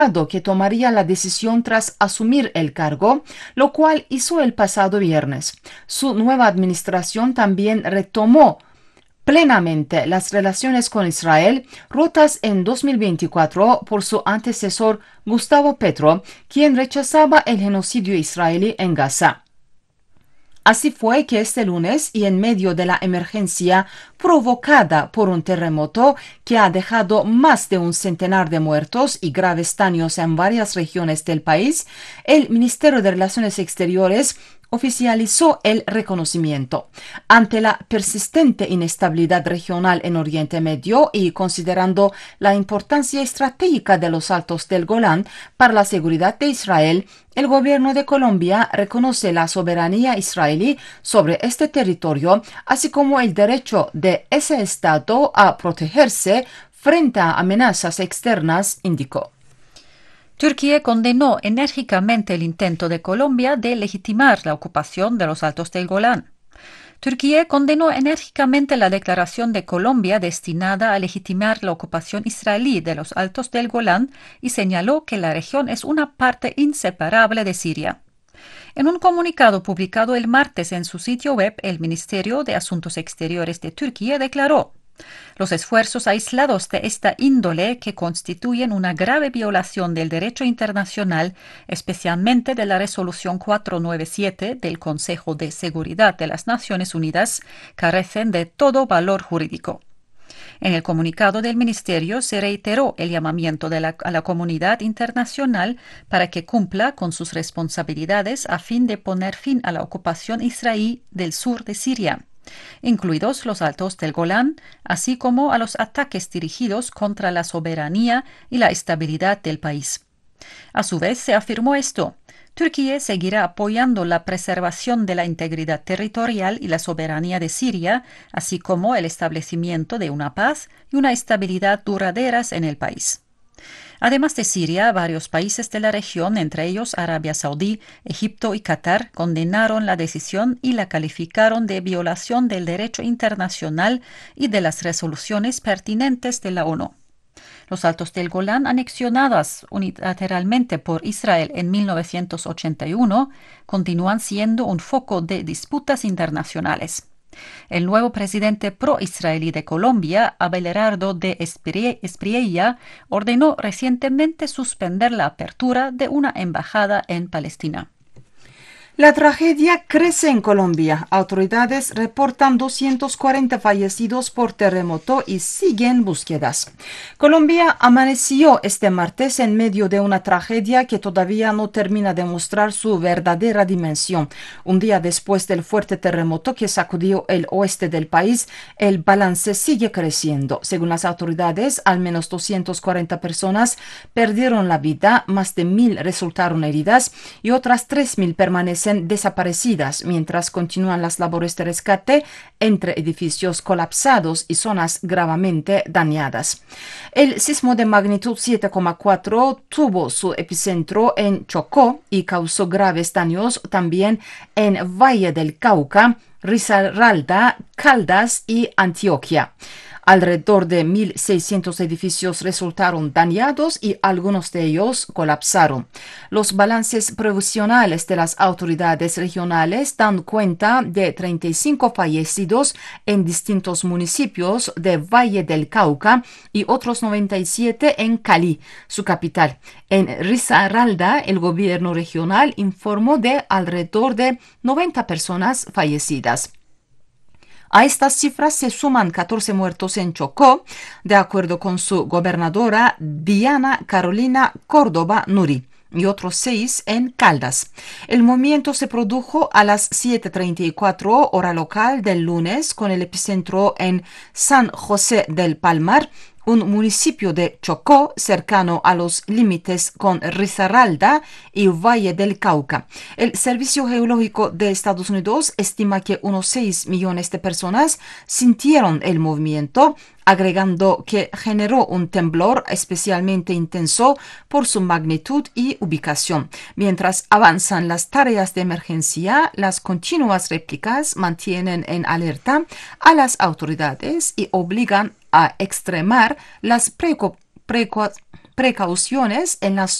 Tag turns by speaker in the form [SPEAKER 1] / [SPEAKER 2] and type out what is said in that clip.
[SPEAKER 1] que tomaría la decisión tras asumir el cargo, lo cual hizo el pasado viernes. Su nueva administración también retomó plenamente las relaciones con Israel, rotas en 2024 por su antecesor Gustavo Petro, quien rechazaba el genocidio israelí en Gaza. Así fue que este lunes, y en medio de la emergencia provocada por un terremoto que ha dejado más de un centenar de muertos y graves daños en varias regiones del país, el Ministerio de Relaciones Exteriores oficializó el reconocimiento. Ante la persistente inestabilidad regional en Oriente Medio y considerando la importancia estratégica de los Altos del Golán para la seguridad de Israel, el gobierno de Colombia reconoce la soberanía israelí sobre este territorio, así como el derecho de ese Estado a protegerse frente a amenazas externas, indicó.
[SPEAKER 2] Turquía condenó enérgicamente el intento de Colombia de legitimar la ocupación de los Altos del Golán. Turquía condenó enérgicamente la declaración de Colombia destinada a legitimar la ocupación israelí de los Altos del Golán y señaló que la región es una parte inseparable de Siria. En un comunicado publicado el martes en su sitio web, el Ministerio de Asuntos Exteriores de Turquía declaró: los esfuerzos aislados de esta índole, que constituyen una grave violación del derecho internacional, especialmente de la Resolución 497 del Consejo de Seguridad de las Naciones Unidas, carecen de todo valor jurídico. En el comunicado del Ministerio se reiteró el llamamiento a la comunidad internacional para que cumpla con sus responsabilidades a fin de poner fin a la ocupación israelí del sur de Siria, incluidos los Altos del Golán, así como a los ataques dirigidos contra la soberanía y la estabilidad del país. A su vez, se afirmó esto: Turquía seguirá apoyando la preservación de la integridad territorial y la soberanía de Siria, así como el establecimiento de una paz y una estabilidad duraderas en el país. Además de Siria, varios países de la región, entre ellos Arabia Saudí, Egipto y Qatar, condenaron la decisión y la calificaron de violación del derecho internacional y de las resoluciones pertinentes de la ONU. Los Altos del Golán, anexionadas unilateralmente por Israel en 1981, continúan siendo un foco de disputas internacionales. El nuevo presidente pro-israelí de Colombia, Abelardo de Espriella, ordenó recientemente suspender la apertura de una embajada en Palestina.
[SPEAKER 1] La tragedia crece en Colombia. Autoridades reportan 240 fallecidos por terremoto y siguen búsquedas. Colombia amaneció este martes en medio de una tragedia que todavía no termina de mostrar su verdadera dimensión. Un día después del fuerte terremoto que sacudió el oeste del país, el balance sigue creciendo. Según las autoridades, al menos 240 personas perdieron la vida, más de 1,000 resultaron heridas y otras 3,000 permanecen desaparecidas mientras continúan las labores de rescate entre edificios colapsados y zonas gravemente dañadas. El sismo de magnitud 7,4 tuvo su epicentro en Chocó y causó graves daños también en Valle del Cauca, Risaralda, Caldas y Antioquia. Alrededor de 1,600 edificios resultaron dañados y algunos de ellos colapsaron. Los balances provisionales de las autoridades regionales dan cuenta de 35 fallecidos en distintos municipios de Valle del Cauca y otros 97 en Cali, su capital. En Risaralda, el gobierno regional informó de alrededor de 90 personas fallecidas. A estas cifras se suman 14 muertos en Chocó, de acuerdo con su gobernadora Diana Carolina Córdoba Nuri, y otros 6 en Caldas. El movimiento se produjo a las 7:34 hora local del lunes, con el epicentro en San José del Palmar, un municipio de Chocó cercano a los límites con Risaralda y Valle del Cauca. El Servicio Geológico de Estados Unidos estima que unos 6 millones de personas sintieron el movimiento, agregando que generó un temblor especialmente intenso por su magnitud y ubicación. Mientras avanzan las tareas de emergencia, las continuas réplicas mantienen en alerta a las autoridades y obligan a extremar las precauciones en las